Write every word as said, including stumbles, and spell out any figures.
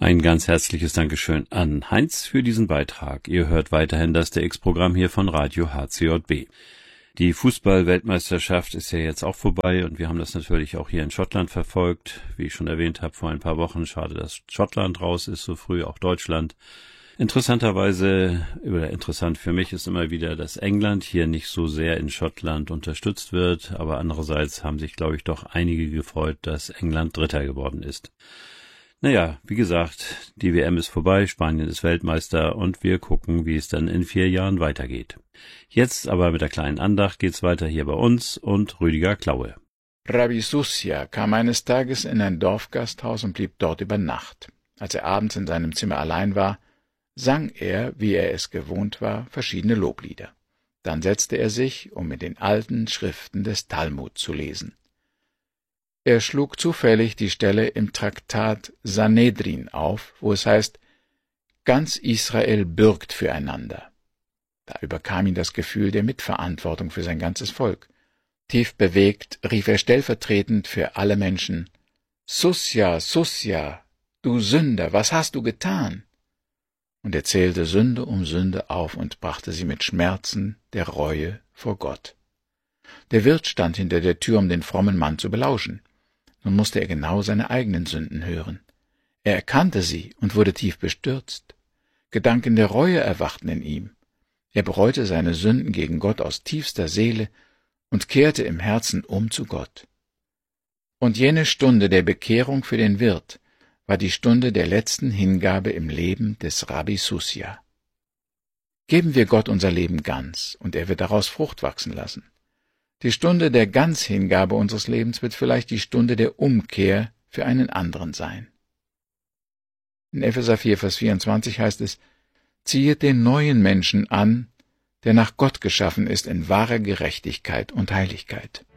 Ein ganz herzliches Dankeschön an Heinz für diesen Beitrag. Ihr hört weiterhin das D X-Programm hier von Radio H C J B. Die Fußball-Weltmeisterschaft ist ja jetzt auch vorbei und wir haben das natürlich auch hier in Schottland verfolgt. Wie ich schon erwähnt habe, vor ein paar Wochen. Schade, dass Schottland raus ist, so früh auch Deutschland. Interessanterweise, oder interessant für mich ist immer wieder, dass England hier nicht so sehr in Schottland unterstützt wird. Aber andererseits haben sich, glaube ich, doch einige gefreut, dass England Dritter geworden ist. Naja, wie gesagt, die W M ist vorbei, Spanien ist Weltmeister und wir gucken, wie es dann in vier Jahren weitergeht. Jetzt aber mit der kleinen Andacht geht's weiter hier bei uns und Rüdiger Klaue. Rabbi Susia kam eines Tages in ein Dorfgasthaus und blieb dort über Nacht. Als er abends in seinem Zimmer allein war, sang er, wie er es gewohnt war, verschiedene Loblieder. Dann setzte er sich, um in den alten Schriften des Talmud zu lesen. Er schlug zufällig die Stelle im Traktat Sanhedrin auf, wo es heißt, ganz Israel bürgt füreinander. Da überkam ihn das Gefühl der Mitverantwortung für sein ganzes Volk. Tief bewegt rief er stellvertretend für alle Menschen, Susia, Susia, du Sünder, was hast du getan? Und er zählte Sünde um Sünde auf und brachte sie mit Schmerzen der Reue vor Gott. Der Wirt stand hinter der Tür, um den frommen Mann zu belauschen. Nun musste er genau seine eigenen Sünden hören. Er erkannte sie und wurde tief bestürzt. Gedanken der Reue erwachten in ihm. Er bereute seine Sünden gegen Gott aus tiefster Seele und kehrte im Herzen um zu Gott. Und jene Stunde der Bekehrung für den Wirt war die Stunde der letzten Hingabe im Leben des Rabbi Susia. Geben wir Gott unser Leben ganz, und er wird daraus Frucht wachsen lassen. Die Stunde der Ganzhingabe unseres Lebens wird vielleicht die Stunde der Umkehr für einen anderen sein. In Epheser vier, Vers vierundzwanzig heißt es, Ziehet den neuen Menschen an, der nach Gott geschaffen ist in wahrer Gerechtigkeit und Heiligkeit.